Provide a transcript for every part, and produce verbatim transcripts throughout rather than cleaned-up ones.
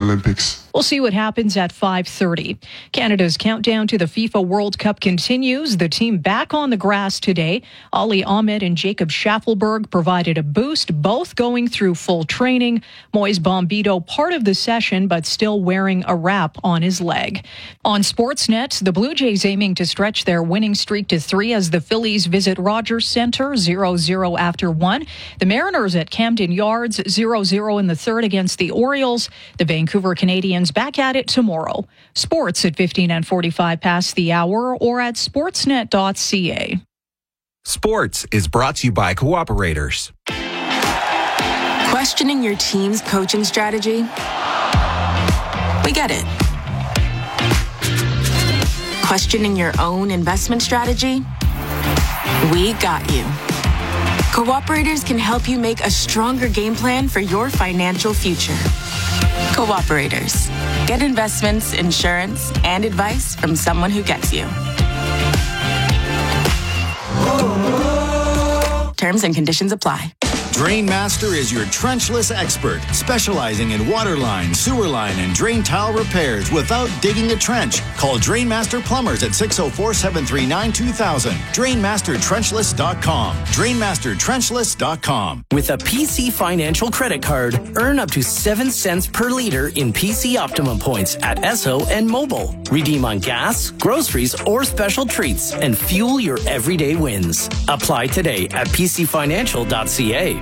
Olympics. We'll see what happens at five thirty. Canada's countdown to the FIFA World Cup continues. The team back on the grass today. Ali Ahmed and Jacob Schaffelberg provided a boost, both going through full training. Moise Bombito part of the session, but still wearing a wrap on his leg. On Sportsnet, the Blue Jays aiming to stretch their winning streak to three as the Phillies visit Rogers Centre, zero zero after one. The Mariners at Camden Yards, zero zero in the third against the Orioles. The Vancouver Canadians back at it tomorrow. Sports at fifteen and forty-five past the hour or at sportsnet dot c a. Sports is brought to you by Cooperators. Questioning your team's coaching strategy? We get it. Questioning your own investment strategy? We got you. Cooperators can help you make a stronger game plan for your financial future. Cooperators. Get investments, insurance, and advice from someone who gets you. Terms and conditions apply. Drainmaster is your trenchless expert, specializing in water line, sewer line, and drain tile repairs without digging a trench. Call Drainmaster Plumbers at six oh four, seven three nine, two thousand. Drainmaster Trenchless dot com. Drainmaster Trenchless dot com. With a P C Financial credit card, earn up to seven cents per liter in P C Optimum points at Esso and Mobile. Redeem on gas, groceries, or special treats and fuel your everyday wins. Apply today at p c financial dot c a.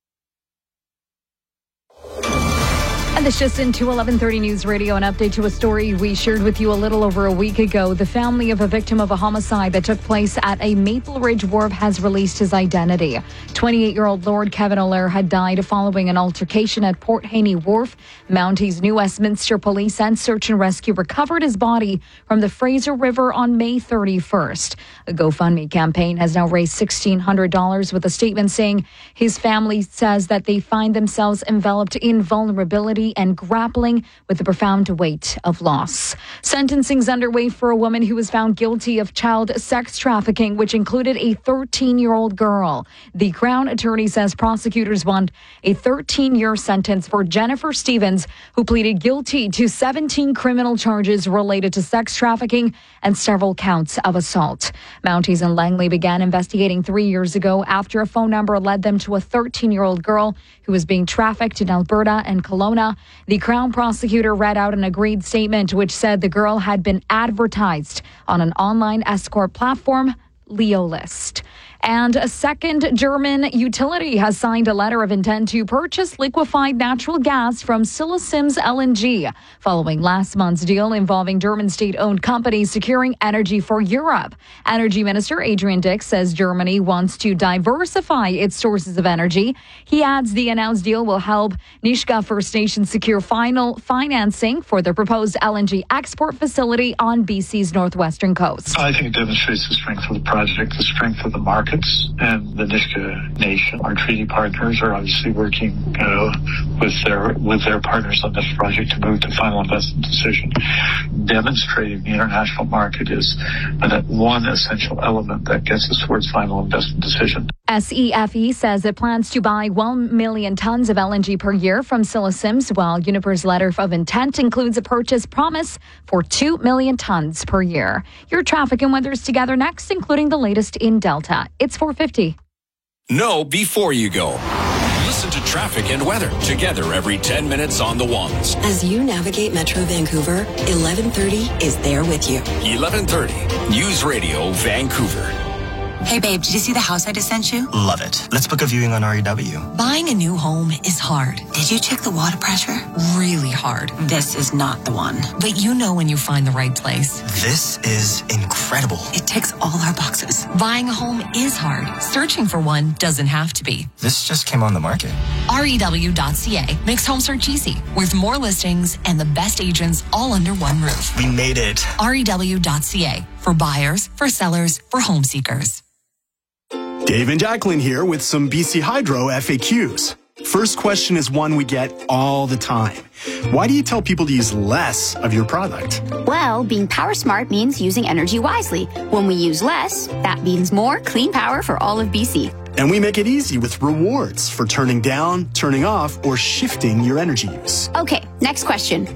And this just into eleven thirty News Radio, an update to a story we shared with you a little over a week ago. The family of a victim of a homicide that took place at a Maple Ridge wharf has released his identity. twenty-eight-year-old Lord Kevin Allaire had died following an altercation at Port Haney Wharf. Mounties New Westminster Police and Search and Rescue recovered his body from the Fraser River on May thirty-first. A GoFundMe campaign has now raised sixteen hundred dollars, with a statement saying his family says that they find themselves enveloped in vulnerability and grappling with the profound weight of loss. Sentencing's underway for a woman who was found guilty of child sex trafficking, which included a thirteen-year-old girl. The Crown Attorney says prosecutors want a thirteen-year sentence for Jennifer Stevens, who pleaded guilty to seventeen criminal charges related to sex trafficking and several counts of assault. Mounties and Langley began investigating three years ago after a phone number led them to a thirteen-year-old girl who was being trafficked in Alberta and Kelowna. The Crown prosecutor read out an agreed statement which said the girl had been advertised on an online escort platform, Leo List. And a second German utility has signed a letter of intent to purchase liquefied natural gas from Silissims L N G, following last month's deal involving German state-owned companies securing energy for Europe. Energy Minister Adrian Dix says Germany wants to diversify its sources of energy. He adds the announced deal will help Nisga'a First Nation secure final financing for the proposed L N G export facility on B C's northwestern coast. I think it demonstrates the strength of the project, the strength of the market. And the Nisga'a Nation, our treaty partners, are obviously working uh, with their with their partners on this project to move to final investment decision. Demonstrating the international market is uh, one essential element that gets us towards final investment decision. S E F E says it plans to buy one million tons of L N G per year from Silissims, while Uniper's letter of intent includes a purchase promise for two million tons per year. Your traffic and weather's together next, including the latest in Delta. It's four fifty. Know before you go. Listen to traffic and weather together every ten minutes on the ones. As you navigate Metro Vancouver, eleven thirty is there with you. eleven thirty News Radio Vancouver. Hey babe, did you see the house I just sent you? Love it. Let's book a viewing on R E W. Buying a new home is hard. Did you check the water pressure? Really hard. This is not the one. But you know when you find the right place. This is incredible. It ticks all our boxes. Buying a home is hard. Searching for one doesn't have to be. This just came on the market. R E W dot C A makes home search easy, with more listings and the best agents all under one roof. We made it. R E W dot C A, for buyers, for sellers, for home seekers. Dave and Jacqueline here with some B C Hydro F A Qs. First question is one we get all the time. Why do you tell people to use less of your product? Well, being power smart means using energy wisely. When we use less, that means more clean power for all of B C. And we make it easy with rewards for turning down, turning off, or shifting your energy use. Okay, next question.